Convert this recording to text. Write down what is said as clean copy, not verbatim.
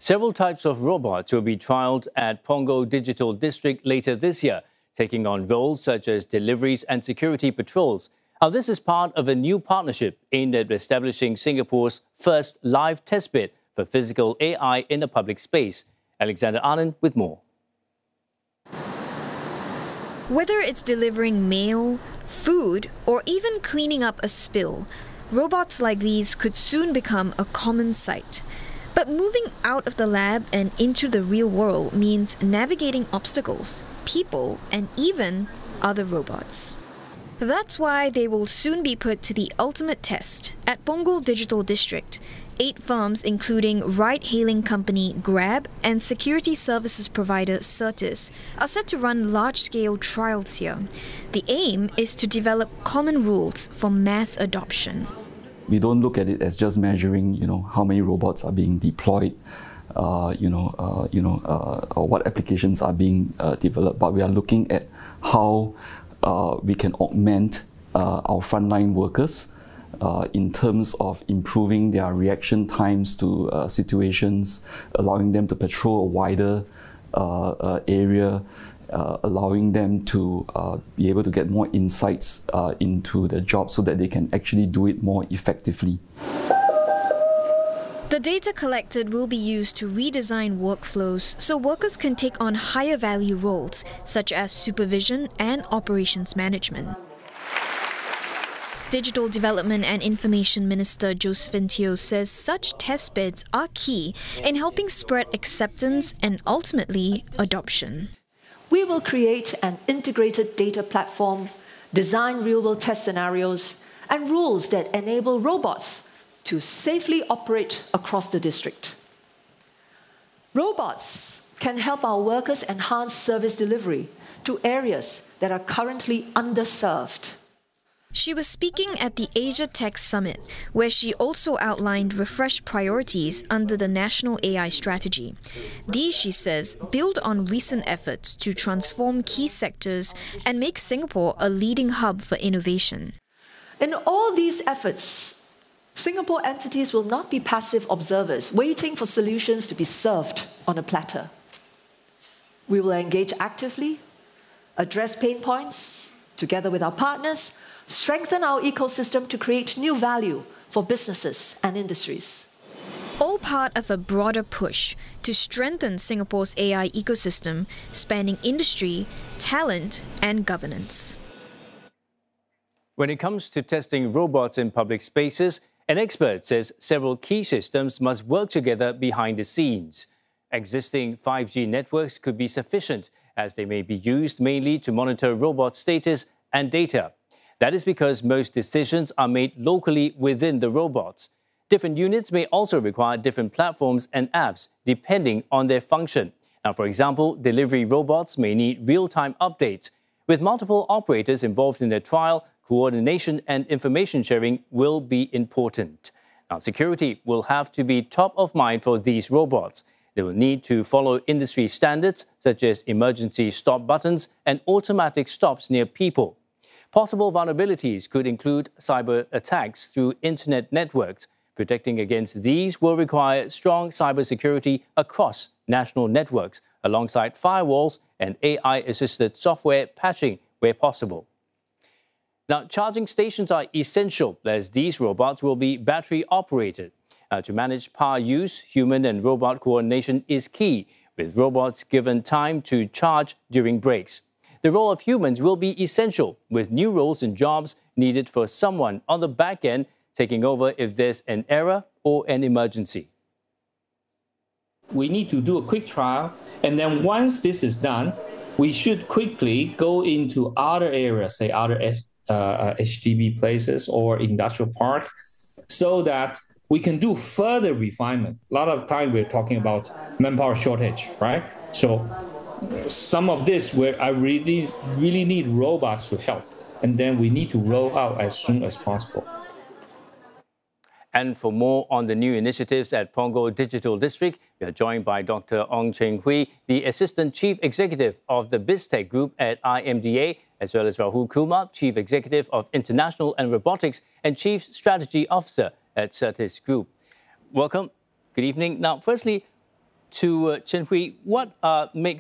Several types of robots will be trialled at Punggol Digital District later this year, taking on roles such as deliveries and security patrols. Now, this is part of a new partnership aimed at establishing Singapore's first live testbed for physical AI in a public space. Alexander Anand with more. Whether it's delivering mail, food, or even cleaning up a spill, robots like these could soon become a common sight. But moving out of the lab and into the real world means navigating obstacles, people, and even other robots. That's why they will soon be put to the ultimate test at Punggol Digital District. 8 firms, including ride-hailing company Grab and security services provider Certis, are set to run large-scale trials here. The aim is to develop common rules for mass adoption. We don't look at it as just measuring, how many robots are being deployed, or what applications are being developed. But we are looking at how we can augment our frontline workers in terms of improving their reaction times to situations, allowing them to patrol a wider area, allowing them to be able to get more insights into the job so that they can actually do it more effectively. The data collected will be used to redesign workflows so workers can take on higher value roles such as supervision and operations management. Digital Development and Information Minister Josephine Teo says such testbeds are key in helping spread acceptance and ultimately adoption. We will create an integrated data platform, design real-world test scenarios, and rules that enable robots to safely operate across the district. Robots can help our workers enhance service delivery to areas that are currently underserved. She was speaking at the Asia Tech Summit, where she also outlined refreshed priorities under the National AI Strategy. These, she says, build on recent efforts to transform key sectors and make Singapore a leading hub for innovation. In all these efforts, Singapore entities will not be passive observers waiting for solutions to be served on a platter. We will engage actively, address pain points, together with our partners, strengthen our ecosystem to create new value for businesses and industries. All part of a broader push to strengthen Singapore's AI ecosystem, spanning industry, talent, and governance. When it comes to testing robots in public spaces, an expert says several key systems must work together behind the scenes. Existing 5G networks could be sufficient, as they may be used mainly to monitor robot status and data. That is because most decisions are made locally within the robots. Different units may also require different platforms and apps, depending on their function. Now, for example, delivery robots may need real-time updates. With multiple operators involved in the trial, coordination and information sharing will be important. Now, security will have to be top of mind for these robots. They will need to follow industry standards, such as emergency stop buttons and automatic stops near people. Possible vulnerabilities could include cyber attacks through internet networks. Protecting against these will require strong cybersecurity across national networks, alongside firewalls and AI-assisted software patching where possible. Now, charging stations are essential, as these robots will be battery-operated. To manage power use, human and robot coordination is key, with robots given time to charge during breaks. The role of humans will be essential, with new roles and jobs needed for someone on the back end taking over if there's an error or an emergency. We need to do a quick trial, and then once this is done, we should quickly go into other areas, say other HDB places or industrial park, so that we can do further refinement. A lot of time we're talking about manpower shortage, right? So some of this where I really need robots to help, and then we need to roll out as soon as possible. And for more on the new initiatives at Punggol Digital District, we are joined by Dr. Ong Cheng Hui, the Assistant Chief Executive of the BizTech Group at IMDA, as well as Rahul Kumar, Chief Executive of International and Robotics and Chief Strategy Officer at Certis Group. Welcome. Good evening. Now, firstly, to Chen Hui, what makes